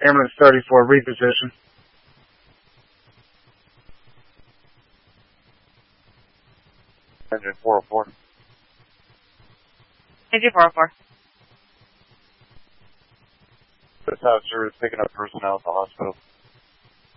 Ambulance 34, reposition. Engine 404. Engine 404. This officer is picking up personnel at the hospital.